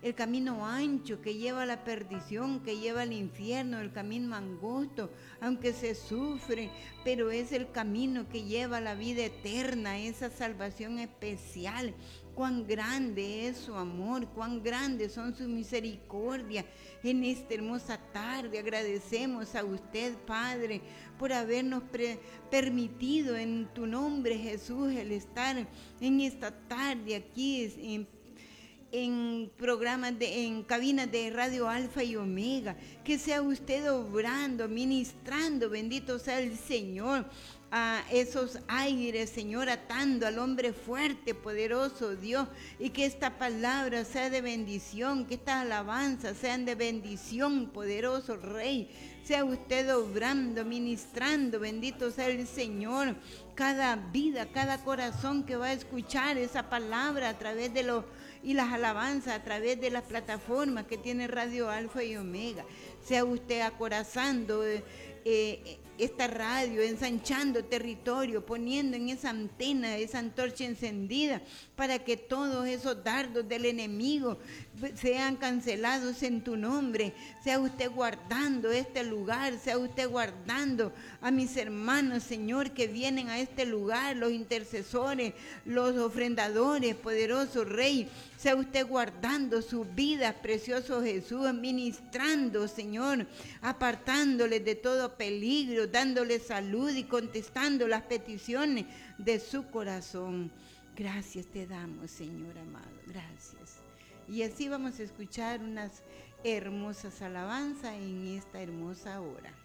el camino ancho que lleva a la perdición, que lleva al infierno, el camino angosto, aunque se sufre, pero es el camino que lleva a la vida eterna, esa salvación especial. Cuán grande es su amor, cuán grandes son sus misericordias. En esta hermosa tarde agradecemos a usted, Padre, por habernos permitido en tu nombre, Jesús, el estar en esta tarde aquí en programas en cabinas de Radio Alfa y Omega. Que sea usted obrando, ministrando, bendito sea el Señor, a esos aires, Señor, atando al hombre fuerte, poderoso Dios, y que esta palabra sea de bendición, que estas alabanzas sean de bendición, poderoso Rey. Sea usted obrando, ministrando, bendito sea el Señor, cada vida, cada corazón que va a escuchar esa palabra a través de y las alabanzas a través de las plataformas que tiene Radio Alfa y Omega. Sea usted acorazando esta radio, ensanchando territorio, poniendo en esa antena, esa antorcha encendida, para que todos esos dardos del enemigo sean cancelados en tu nombre. Sea usted guardando este lugar, sea usted guardando a mis hermanos, Señor, que vienen a este lugar, los intercesores, los ofrendadores, poderoso Rey. Sea usted guardando sus vidas, precioso Jesús, ministrando, Señor, apartándoles de todo peligro, dándoles salud y contestando las peticiones de su corazón. Gracias te damos, Señor amado, gracias. Y así vamos a escuchar unas hermosas alabanzas en esta hermosa hora.